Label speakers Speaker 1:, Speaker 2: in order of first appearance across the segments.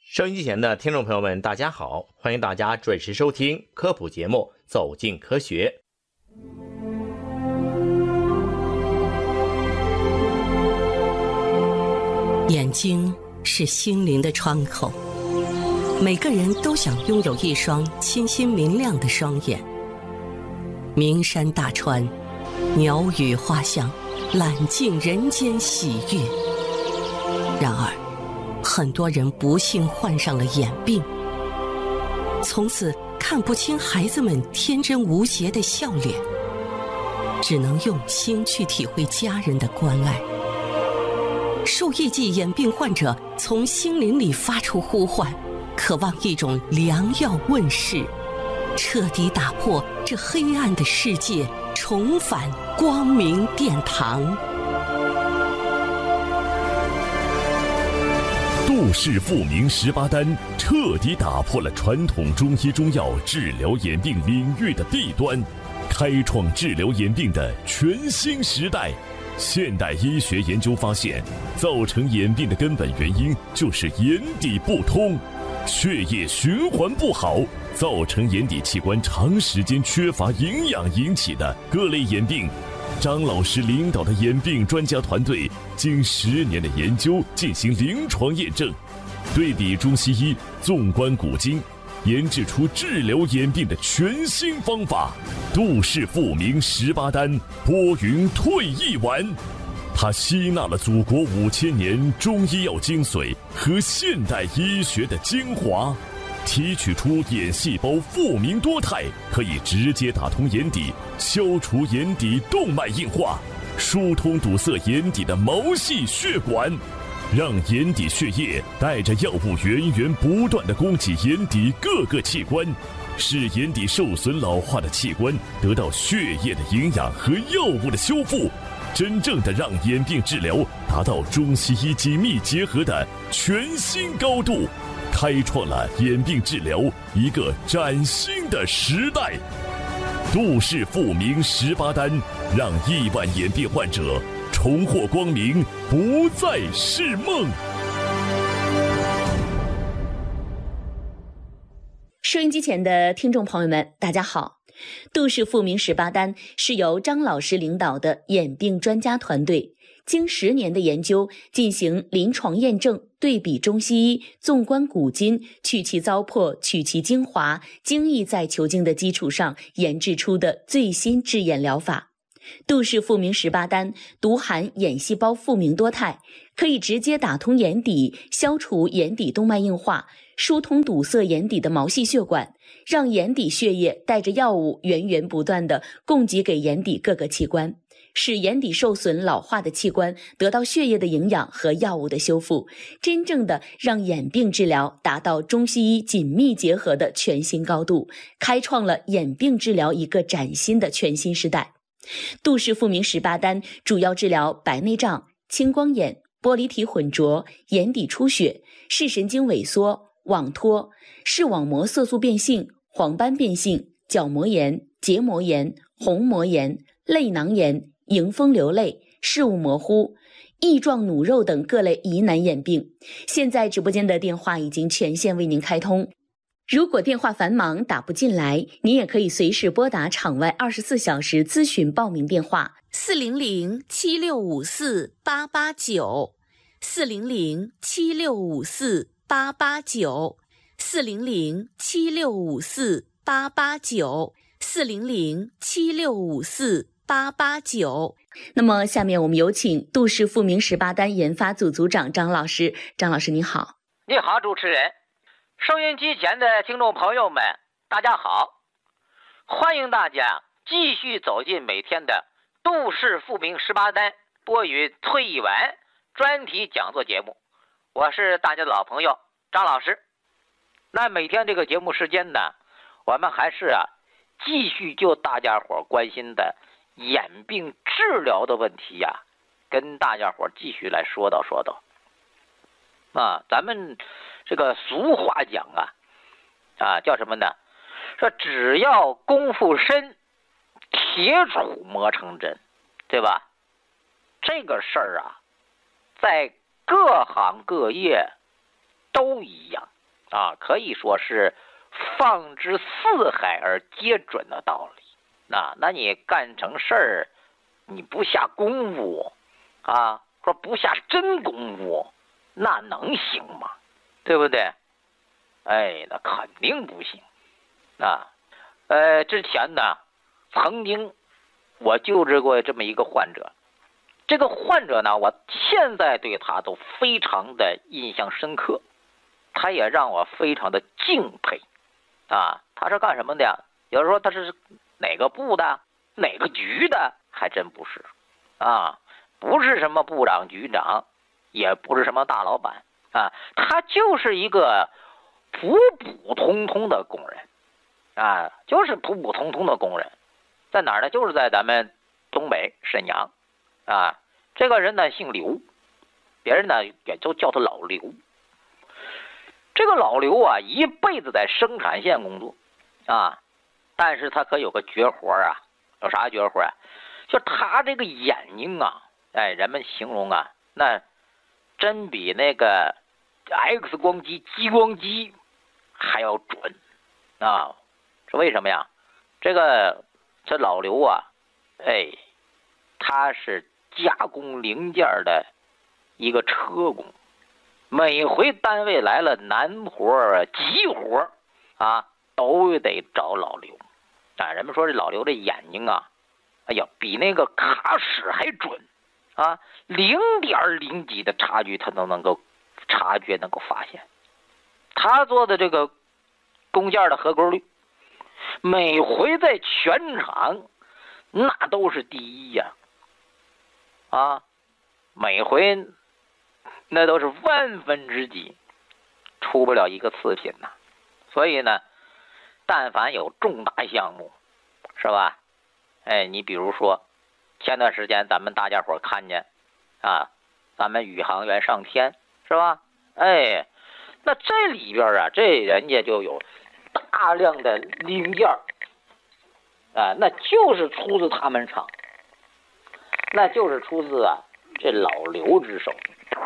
Speaker 1: 收音机前的听众朋友们，大家好，欢迎大家准时收听科普节目《走进科学》。
Speaker 2: 眼睛是心灵的窗口，每个人都想拥有一双清新明亮的双眼。名山大川，鸟语花香，揽尽人间喜悦。然而，很多人不幸患上了眼病，从此看不清孩子们天真无邪的笑脸，只能用心去体会家人的关爱。数亿计眼病患者从心灵里发出呼唤，渴望一种良药问世，彻底打破这黑暗的世界，重返光明殿堂。
Speaker 3: 杜氏复明18丹彻底打破了传统中医中药治疗眼病领域的弊端，开创治疗眼病的全新时代。现代医学研究发现，造成眼病的根本原因就是眼底不通，血液循环不好，造成眼底器官长时间缺乏营养引起的各类眼病。张老师领导的眼病专家团队经10年的研究进行临床验证，对比中西医，纵观古今，研制出治疗眼病的全新方法——杜氏复明18丹拨云退翳丸。它吸纳了祖国5000年中医药精髓和现代医学的精华，提取出眼细胞复明多肽，可以直接打通眼底，消除眼底动脉硬化，疏通堵塞眼底的毛细血管，让眼底血液带着药物源源不断地供给眼底各个器官，使眼底受损老化的器官得到血液的营养和药物的修复，真正的让眼病治疗达到中西医紧密结合的全新高度，开创了眼病治疗一个崭新的时代。杜氏复明18丹，让亿万眼病患者重获光明，不再是梦。
Speaker 4: 收音机前的听众朋友们，大家好。杜氏复明18丹是由张老师领导的眼病专家团队，经10年的研究进行临床验证，对比中西医，纵观古今，去其糟粕，取其精华，精益在求精的基础上研制出的最新治眼疗法。杜氏复明18丹独含眼细胞复明多肽，可以直接打通眼底，消除眼底动脉硬化，疏通堵塞眼底的毛细血管，让眼底血液带着药物源源不断地供给给眼底各个器官，使眼底受损老化的器官得到血液的营养和药物的修复，真正的让眼病治疗达到中西医紧密结合的全新高度，开创了眼病治疗一个崭新的全新时代。杜氏复明18丹主要治疗白内障、青光眼、玻璃体混浊、眼底出血、视神经萎缩、网脱、视网膜色素变性、黄斑变性、角膜炎、结膜炎、虹膜炎、泪囊炎、迎风流泪、视物模糊、翼状弩肉等各类疑难眼病。现在直播间的电话已经全线为您开通，如果电话繁忙打不进来，您也可以随时拨打场外24小时咨询报名电话400-7654-889 400-7654-889 400-7654-889 400-7654-889。那么下面我们有请杜氏复明18丹研发组组长张老师。张老师你好。
Speaker 5: 你好，主持人。收音机前的听众朋友们，大家好，欢迎大家继续走进每天的杜氏复明18丹拨云退翳丸专题讲座节目，我是大家的老朋友张老师。那每天这个节目时间呢，我们还是继续就大家伙关心的眼病治疗的问题跟大家伙继续来说道咱们这个俗话讲叫什么呢？说只要功夫深，铁杵磨成针，对吧？这个事儿在各行各业都一样。 啊，可以说是放之四海而皆准的道理。那你干成事儿，你不下功夫啊，说不下真功夫，那能行吗？对不对？哎，那肯定不行啊。之前呢，曾经我救治过这么一个患者，这个患者呢，我现在对他都非常的印象深刻，他也让我非常的敬佩啊。他是干什么的呀？有人说他是哪个部的，哪个局的，还真不是啊，不是什么部长、局长，也不是什么大老板啊，他就是一个普普通通的工人啊，就是普普通通的工人，在哪儿呢？就是在咱们东北沈阳啊。这个人呢姓刘，别人呢也都叫他老刘。这个老刘啊，一辈子在生产线工作啊，但是他可有个绝活啊。有啥绝活啊？就他这个眼睛啊，哎，人们形容啊，那真比那个 X 光机、激光机还要准啊！是为什么呀？这老刘啊，哎，他是加工零件的一个车工，每回单位来了难活、急活啊，都得找老刘啊。人们说这老刘这眼睛啊，哎呀，比那个卡尺还准啊，0.0几的差距他都能够察觉，能够发现。他做的这个工件的合格率，每回在全场那都是第一呀！啊，每回那都是万分之几，出不了一个次品呐。所以呢，但凡有重大项目，是吧？哎，你比如说前段时间咱们大家伙看见啊，咱们宇航员上天，是吧？哎，那这里边啊，这人家就有大量的零件啊，那就是出自他们厂，那就是出自啊这老刘之手。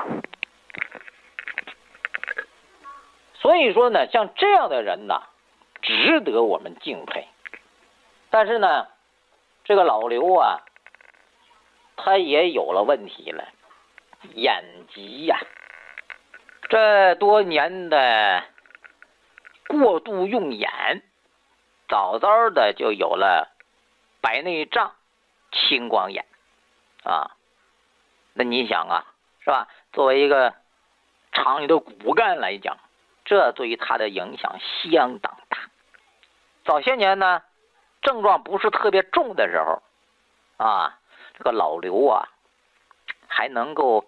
Speaker 5: 所以说呢，像这样的人呢，值得我们敬佩。但是呢，这个老刘啊，他也有了问题了，眼疾呀。这多年的过度用眼，早早的就有了白内障、青光眼啊。那你想啊，是吧？作为一个厂里的骨干来讲，这对于他的影响相当大。早些年呢，症状不是特别重的时候啊，这个老刘啊，还能够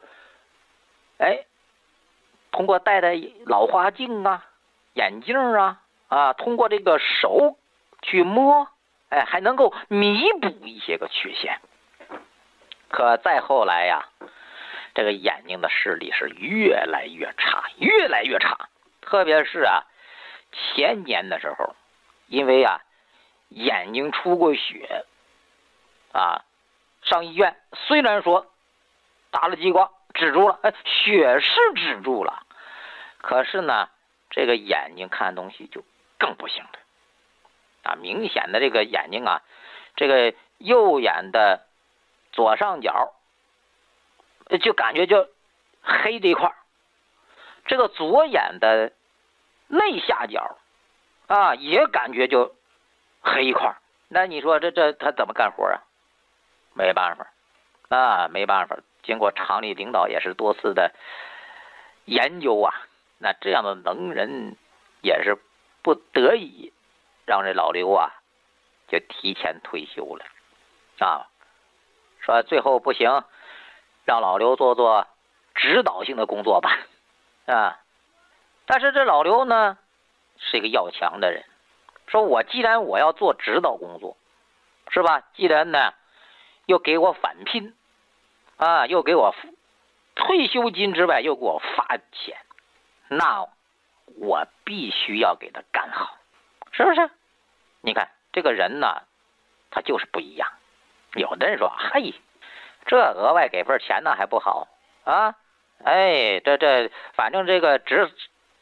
Speaker 5: 通过戴老花镜啊、眼镜啊，通过这个手去摸，还能够弥补一些个缺陷。可再后来呀，这个眼睛的视力是越来越差，越来越差。特别是啊，前年的时候，因为啊眼睛出过血啊，上医院虽然说打了激光止住了，血是止住了，可是呢，这个眼睛看东西就更不行了啊！明显的这个眼睛啊，这个右眼的左上角就感觉就黑这一块，这个左眼的内下角啊也感觉就黑一块。那你说这他怎么干活啊？没办法啊，没办法。经过厂里领导也是多次的研究啊，那这样的能人也是不得已让这老刘啊就提前退休了啊。说最后不行，让老刘做指导性的工作吧啊。但是这老刘呢是一个要强的人，说我既然我要做指导工作，是吧？既然呢又给我返聘啊，又给我退休金之外又给我发钱，那我必须要给他干好，是不是？你看这个人呢，他就是不一样。有的人说，嘿，这额外给份钱呢还不好啊？哎，这反正这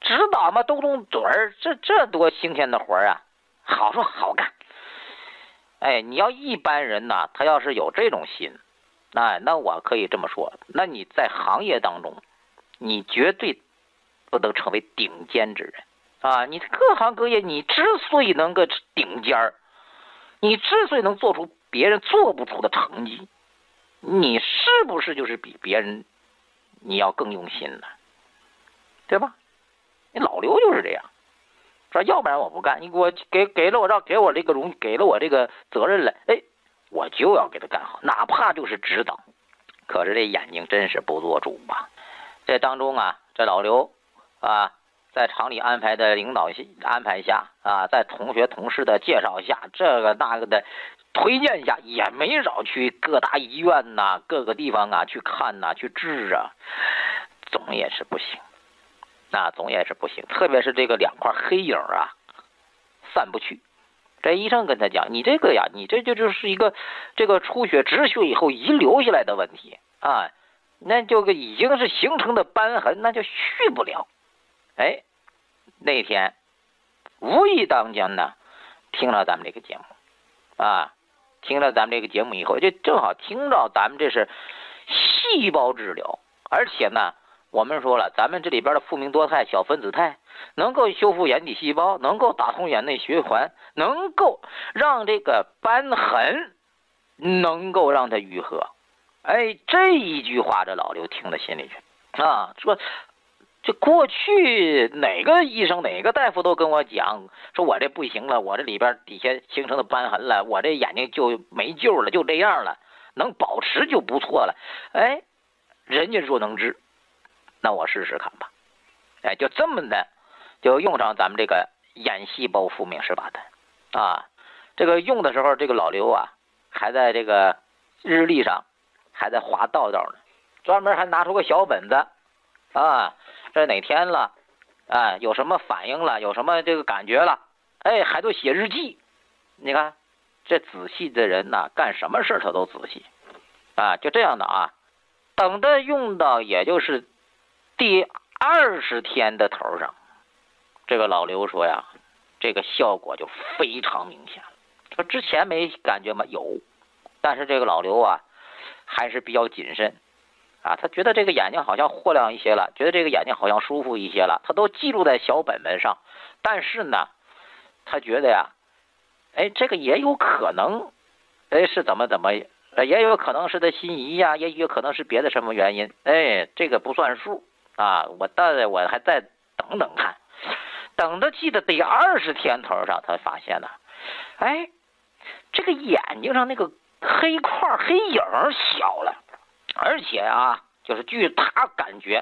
Speaker 5: 指导嘛，动动嘴儿，这多新鲜的活儿啊，好说好干。哎，你要一般人呢，他要是有这种心，哎，那我可以这么说，那你在行业当中，你绝对不能成为顶尖之人啊！你各行各业，你之所以能够顶尖儿，你之所以能做出别人做不出的成绩，你是不是就是比别人你要更用心呢？对吧？你老刘就是这样，说要不然我不干，你给我给了我给我这个荣誉，给了我这个责任了，哎，我就要给他干好，哪怕就是指导。可是这眼睛真是不做主啊！这当中啊，这老刘啊，在厂里安排的领导安排下啊，在同学同事的介绍下，这个那个的推荐下，也没少去各大医院呐、各个地方啊去看呐、去治啊，总也是不行。那总也是不行，特别是这个2块黑影啊，散不去。这医生跟他讲，你这个呀，你这就是一个这个出血止血以后遗留下来的问题啊，那这个已经是形成的瘢痕，那就续不了。哎，那天无意当间呢，听了咱们这个节目啊，听了咱们这个节目以后，就正好听到咱们这是细胞治疗，而且呢。我们说了，咱们这里边的复明多肽、小分子肽能够修复眼底细胞，能够打通眼内循环，能够让这个瘢痕能够让它愈合。哎，这一句话这老刘听到心里去啊，说这过去哪个医生哪个大夫都跟我讲，说我这不行了，我这里边底下形成的瘢痕了，我这眼睛就没救了，就这样了，能保持就不错了。哎，人家说能治。那我试试看吧，哎，就这么的，就用上咱们这个眼细胞复明18丹啊。这个用的时候，这个老刘啊，还在这个日历上还在划道道呢，专门还拿出个小本子啊，这哪天了，啊，有什么反应了，有什么这个感觉了，哎，还都写日记。你看，这仔细的人呐，干什么事他都仔细啊，就这样的啊。等他用到，也就是第20天的头上，这个老刘说呀，这个效果就非常明显了。说之前没感觉吗？有，但是这个老刘啊，还是比较谨慎啊。他觉得这个眼睛好像豁亮一些了，觉得这个眼睛好像舒服一些了，他都记录在小本本上。但是呢，他觉得呀，哎，这个也有可能，哎，是怎么，也有可能是他心仪呀，也有可能是别的什么原因。哎，这个不算数。啊，我还再等等看，等到记得第20天头上，他发现呢，哎，这个眼睛上那个黑块黑影小了，而且啊，就是据他感觉，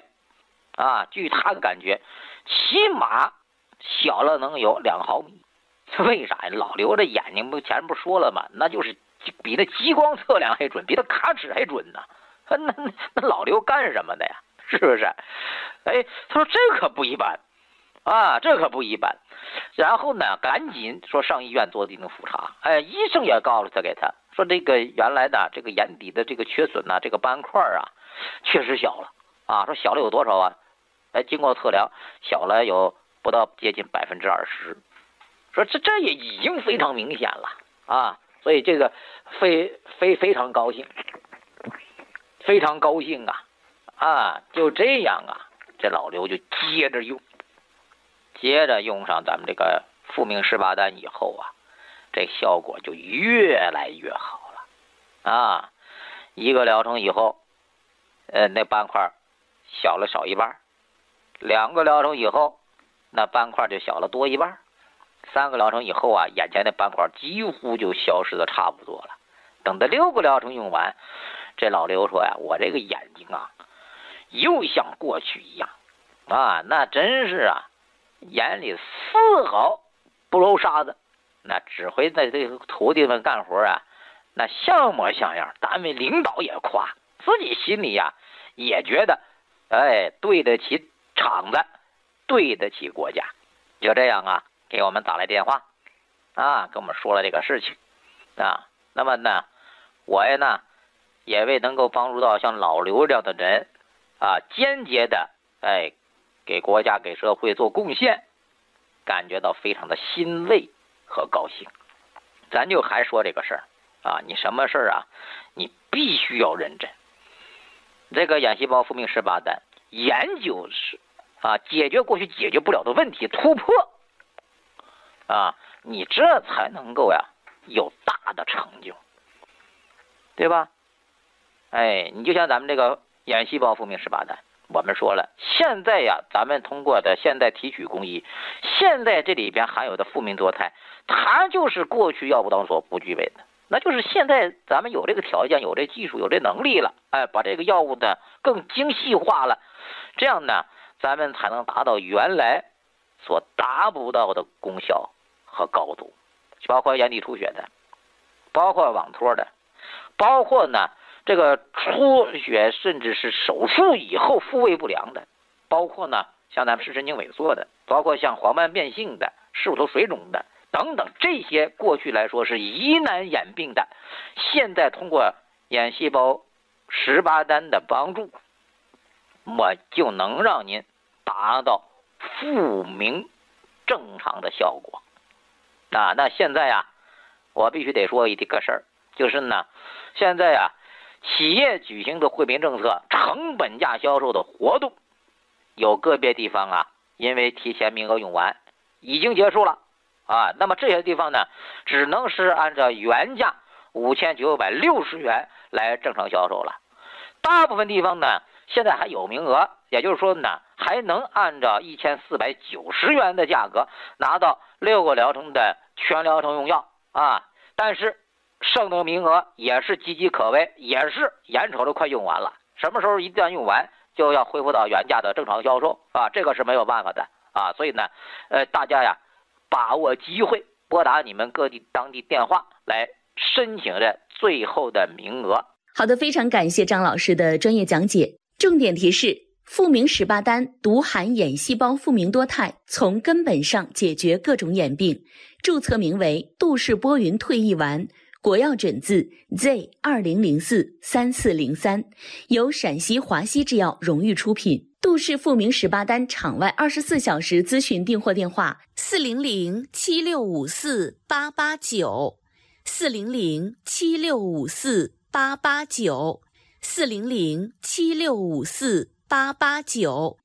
Speaker 5: 起码小了能有2毫米。为啥呀？老刘这眼睛前不说了吗？那就是比那激光测量还准，比那卡尺还准呢。那老刘干什么的呀？是不是？哎，他说这可不一般啊，这可不一般。然后呢，赶紧说上医院做定期复查。哎，医生也告诉他，给他说这个原来的这个眼底的这个缺损呐，这个斑块啊，确实小了啊。说小了有多少啊？哎，经过测量，小了有不到接近20%。说这也已经非常明显了啊，所以这个非常高兴，非常高兴啊。啊，就这样啊，这老刘就接着用上咱们这个复明18丹以后啊，这效果就越来越好了啊。1个疗程以后，那斑块小了少一半；2个疗程以后，那斑块就小了多一半；3个疗程以后啊，眼前的斑块几乎就消失的差不多了。等到6个疗程用完，这老刘说呀，我这个眼睛啊，又像过去一样啊，那真是啊，眼里丝毫不揉沙子。那指挥在这个徒弟们干活啊，那像模像样，单位领导也夸，自己心里呀也觉得，哎，对得起厂子，对得起国家。就这样啊，给我们打来电话啊，跟我们说了这个事情啊。那么呢，我呀呢，也为能够帮助到像老刘这样的人啊，间接的给国家给社会做贡献，感觉到非常的欣慰和高兴。咱就还说这个事儿啊，你什么事儿啊，你必须要认真。这个眼细胞复明18单研究是啊，解决过去解决不了的问题，突破啊，你这才能够呀有大的成就，对吧？哎，你就像咱们这个眼细胞复明18单，我们说了，现在呀，咱们通过的现代提取工艺，现在这里边含有的复明多肽，它就是过去药物当中所不具备的。那就是现在咱们有这个条件，有这技术，有这能力了，哎，把这个药物呢更精细化了，这样呢，咱们才能达到原来所达不到的功效和高度，包括眼底出血的，包括网脱的，包括呢这个出血甚至是手术以后复位不良的，包括呢像咱们视神经萎缩的，包括像黄斑变性的、视乳头水肿的等等，这些过去来说是疑难眼病的，现在通过眼细胞18单的帮助，我就能让您达到复明正常的效果啊。那现在呀，我必须得说一个事儿，就是呢，现在呀，企业举行的惠民政策成本价销售的活动，有个别地方啊，因为提前名额用完，已经结束了啊。那么这些地方呢，只能是按照原价5960元来正常销售了。大部分地方呢，现在还有名额，也就是说呢，还能按照1490元的价格拿到6个疗程的全疗程用药啊。但是剩的名额也是岌岌可危，也是眼瞅着快用完了。什么时候一旦用完，就要恢复到原价的正常销售啊，这个是没有办法的啊。所以呢，大家呀，把握机会，拨打你们各地当地电话来申请这最后的名额。
Speaker 4: 好的，非常感谢张老师的专业讲解。重点提示：复明18单独含眼细胞复明多肽，从根本上解决各种眼病。注册名为杜氏波云退役丸，国药准字 Z20043403，由陕西华西制药荣誉出品。杜氏复明18单场外24小时咨询订货电话
Speaker 2: 400765488940076548889。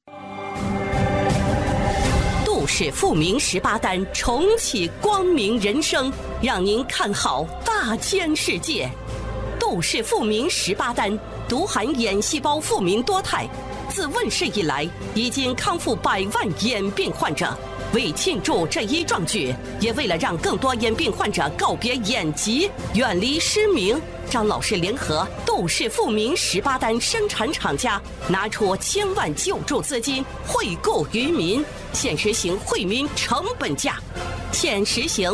Speaker 2: 杜氏复明18单重启光明人生，让您看好大千世界。杜氏复明18单独含眼细胞复明多肽，自问世以来已经康复100万眼病患者。为庆祝这一壮举，也为了让更多眼病患者告别眼疾，远离失明，张老师联合杜氏复明18单生产厂家，拿出1000万救助资金惠顾于民，现实行惠民成本价，现实行